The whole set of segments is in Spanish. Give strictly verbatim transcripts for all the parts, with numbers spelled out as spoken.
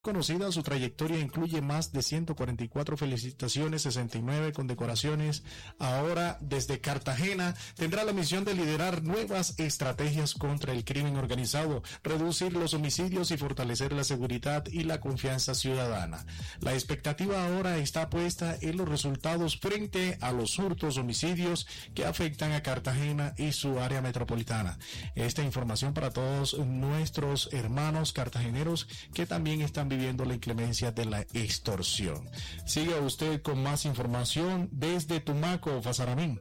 Conocida, su trayectoria incluye más de ciento cuarenta y cuatro felicitaciones, sesenta y nueve condecoraciones. Ahora, desde Cartagena, tendrá la misión de liderar nuevas estrategias contra el crimen organizado, reducir los homicidios y fortalecer la seguridad y la confianza ciudadana. La expectativa ahora está puesta en los resultados frente a los hurtos, homicidios que afectan a Cartagena y su área metropolitana. Esta información para todos nuestros hermanos cartageneros que también están viviendo la inclemencia de la extorsión. Siga usted con más información desde Tumaco, Fasaramín.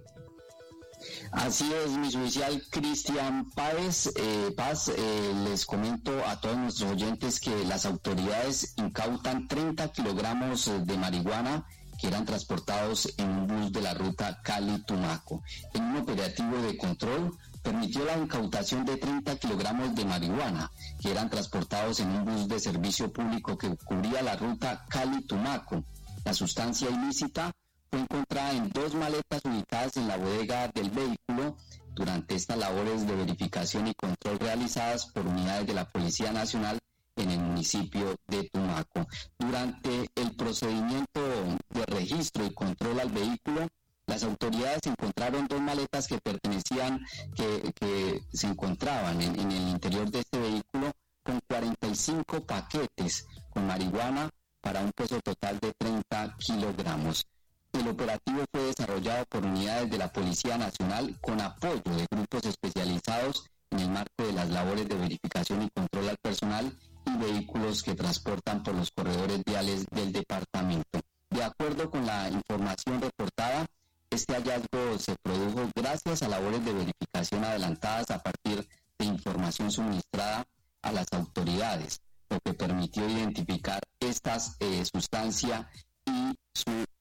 Así es, mi oficial Cristian Páez, eh, Paz, eh, les comento a todos nuestros oyentes que las autoridades incautan treinta kilogramos de marihuana que eran transportados en un bus de la ruta Cali-Tumaco. En un operativo de control permitió la incautación de treinta kilogramos de marihuana que eran transportados en un bus de servicio público que cubría la ruta Cali-Tumaco. La sustancia ilícita fue encontrada en dos maletas ubicadas en la bodega del vehículo durante estas labores de verificación y control realizadas por unidades de la Policía Nacional en el municipio de Tumaco. Durante el procedimiento de registro y control al vehículo, las autoridades encontraron dos maletas que pertenecían, que, que se encontraban en, en el interior de este vehículo con cuarenta y cinco paquetes con marihuana para un peso total de treinta kilogramos. El operativo fue desarrollado por unidades de la Policía Nacional con apoyo de grupos especializados en el marco de las labores de verificación y control al personal y vehículos que transportan por los corredores viales del departamento. De acuerdo con la información reportada, este hallazgo se produjo gracias a labores de verificación adelantadas a partir de información suministrada a las autoridades, lo que permitió identificar estas eh, sustancias y su